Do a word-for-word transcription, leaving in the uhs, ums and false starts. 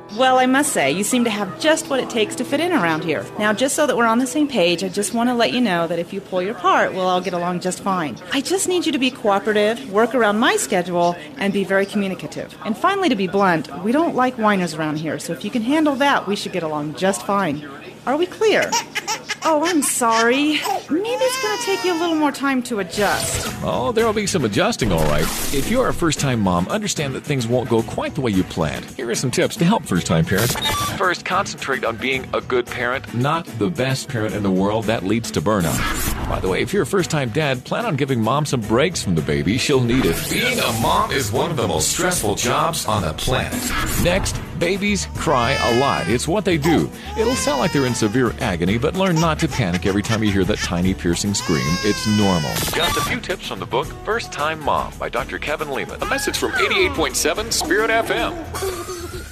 Well, I must say, you seem to have just what it takes to fit in around here. Now, just so that we're on the same page, I just want to let you know that if you pull your part, we'll all get along just fine. I just need you to be cooperative, work around my schedule, and be very communicative. And finally, to be blunt, we don't like whiners around here, so if you can handle that, we should get along just fine. Are we clear? Oh, I'm sorry. Maybe it's going to take you a little more time to adjust. Oh, there'll be some adjusting, all right. If you're a first-time mom, understand that things won't go quite the way you planned. Here are some tips to help first-time parents. First, concentrate on being a good parent, not the best parent in the world. That leads to burnout. By the way, if you're a first-time dad, plan on giving mom some breaks from the baby. She'll need it. Being a mom is one of the most stressful jobs on the planet. Next, babies cry a lot. It's what they do. It'll sound like they're in severe agony, but learn not to panic every time you hear that tiny piercing scream. It's normal. Just a few tips from the book First Time Mom by Doctor Kevin Lehman. A message from eighty-eight point seven Spirit F M.